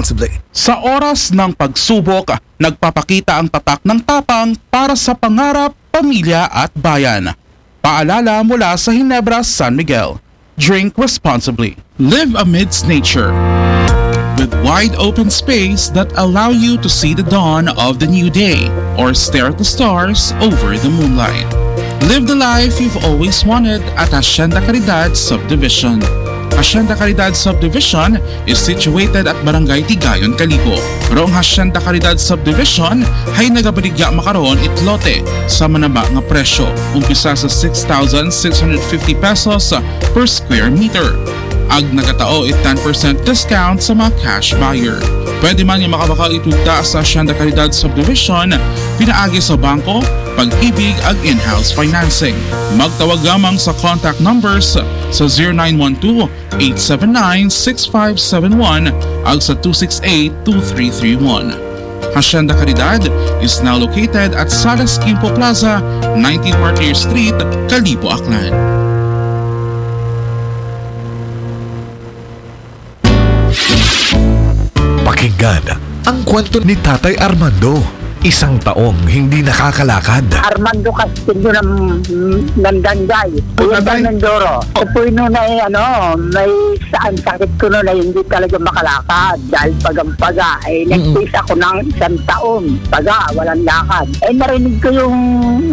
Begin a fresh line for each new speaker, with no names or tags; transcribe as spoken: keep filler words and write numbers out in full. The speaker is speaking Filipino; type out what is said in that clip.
responsibly.
Sa oras ng pagsubok, nagpapakita ang tatak ng tapang para sa pangarap, pamilya at bayan. Paalala mula sa Ginebra, San Miguel. Drink responsibly. Live amidst nature. With wide open space that allow you to see the dawn of the new day or stare at the stars over the moonlight. Live the life you've always wanted at Hacienda Caridad Subdivision. Hacienda Caridad Subdivision is situated at Barangay Tigayon, Calibo. Pero ang Hacienda Caridad Subdivision ay nagabaligya makaroon itlote sa manaba nga presyo, umpisa sa six thousand six hundred fifty pesos per square meter. Ag nagatao it ten percent discount sa mga cash buyer. Pwede man yung makabakal itugda sa Hacienda Caridad Subdivision, pinaagi sa bangko, pag-ibig ag in-house financing. Magtawag lamang sa contact numbers sa zero nine one two, eight seven nine, six five seven one ag sa two six eight, two three three one. Hacienda Caridad is now located at Salas Quimpo Plaza, nineteen Martyr Street, Calibo, Aklan.
Pakinggan ang kwento ni Tatay Armando. Isang taong hindi nakakalakad.
Armando Castillo ng Nandangay. Uyang
Tatay?
ng Mindoro. Ako po yun na eh, ano, may saan sakit ko noon ay hindi talaga makalakad. Dahil pagang-paga, eh, nagpis ako ng isang taon. Paga, walang lakad. Eh, narinig ko yung